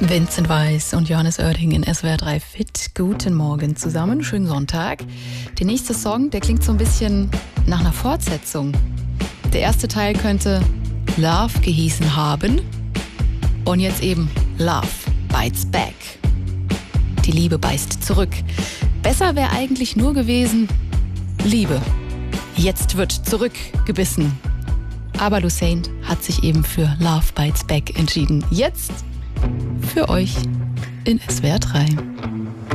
Vincent Weiss und Johannes Oerding in SWR 3 Fit. Guten Morgen zusammen, schönen Sonntag. Der nächste Song, der klingt so ein bisschen nach einer Fortsetzung. Der erste Teil könnte Love gehießen haben und jetzt eben Love Bites Back. Die Liebe beißt zurück. Besser wäre eigentlich nur gewesen Liebe. Jetzt wird zurückgebissen. Aber Lusaint hat sich eben für Love Bites Back entschieden. Jetzt für euch in SWR 3.